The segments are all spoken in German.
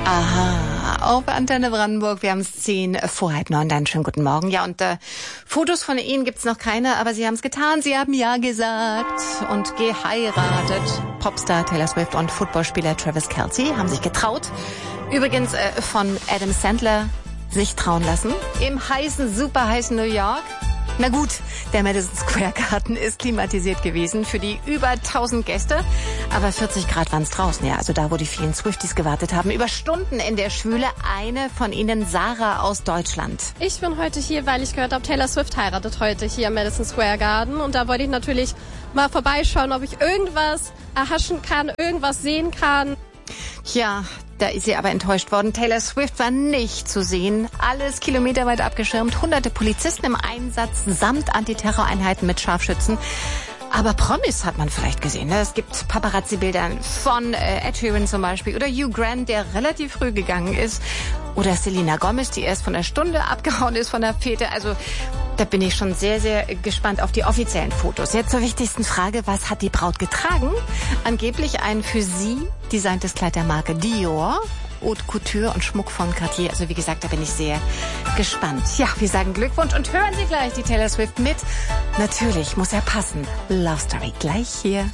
Aha, auf Antenne Brandenburg, wir haben es 8:10, dann schönen guten Morgen. Ja, und Fotos von Ihnen gibt's noch keine, aber Sie haben es getan, Sie haben ja gesagt und geheiratet. Popstar Taylor Swift und Footballspieler Travis Kelce haben sich getraut. Übrigens von Adam Sandler sich trauen lassen, im heißen, super heißen New York. Na gut, der Madison Square Garden ist klimatisiert gewesen für die über 1000 Gäste, aber 40 Grad waren es draußen, ja, also da, wo die vielen Swifties gewartet haben. Über Stunden in der Schwüle, eine von ihnen, Sarah aus Deutschland. Ich bin heute hier, weil ich gehört habe, Taylor Swift heiratet heute hier im Madison Square Garden und da wollte ich natürlich mal vorbeischauen, ob ich irgendwas erhaschen kann, irgendwas sehen kann. Ja, da ist sie aber enttäuscht worden. Taylor Swift war nicht zu sehen. Alles kilometerweit abgeschirmt. Hunderte Polizisten im Einsatz samt Antiterroreinheiten mit Scharfschützen. Aber Promis hat man vielleicht gesehen. Es gibt Paparazzi-Bilder von Ed Sheeran zum Beispiel oder Hugh Grant, der relativ früh gegangen ist. Oder Selena Gomez, die erst von der Stunde abgehauen ist von der Fete. Also da bin ich schon sehr, sehr gespannt auf die offiziellen Fotos. Jetzt zur wichtigsten Frage, was hat die Braut getragen? Angeblich ein für sie designtes Kleid der Marke Dior, Haute Couture und Schmuck von Cartier. Also wie gesagt, da bin ich sehr gespannt. Ja, wir sagen Glückwunsch und hören Sie gleich die Taylor Swift mit. Natürlich muss er passen. Love Story gleich hier.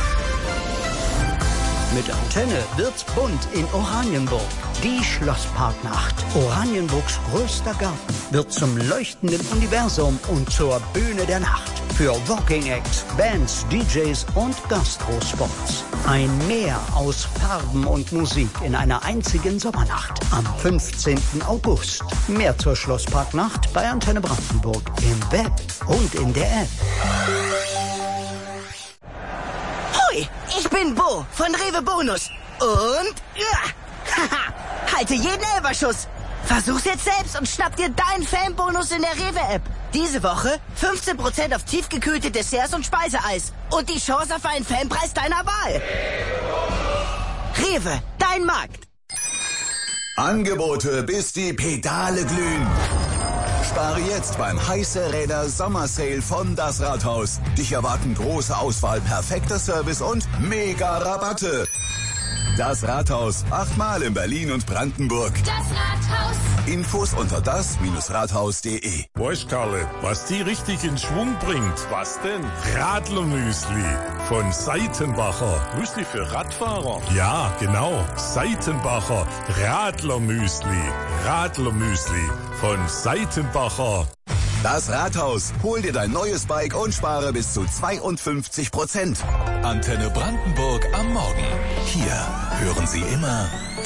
Mit Antenne wird's bunt in Oranienburg. Die Schlossparknacht. Oranienburgs größter Garten wird zum leuchtenden Universum und zur Bühne der Nacht. Für Walking Acts, Bands, DJs und Gastrospots. Ein Meer aus Farben und Musik in einer einzigen Sommernacht. Am 15. August. Mehr zur Schlossparknacht bei Antenne Brandenburg. Im Web und in der App. Hoi, ich bin Bo von Rewe Bonus. Und... halte jeden Elberschuss. Versuch's jetzt selbst und schnapp dir deinen Fanbonus in der Rewe-App. Diese Woche 15% auf tiefgekühlte Desserts und Speiseeis. Und die Chance auf einen Fanpreis deiner Wahl. Rewe, dein Markt. Angebote, bis die Pedale glühen. Spare jetzt beim Heiße Räder Sommersale von Das Rathaus. Dich erwarten große Auswahl, perfekter Service und mega Rabatte. Das Rathaus, 8-mal in Berlin und Brandenburg. Das Rathaus. Infos unter das-rathaus.de. Weißt, Karle, was die richtig in Schwung bringt? Was denn? Radlermüsli von Seitenbacher. Müsli für Radfahrer? Ja, genau. Seitenbacher Radlermüsli. Radlermüsli von Seitenbacher. Das Rathaus. Hol dir dein neues Bike und spare bis zu 52%. Antenne Brandenburg am Morgen. Hier hören Sie immer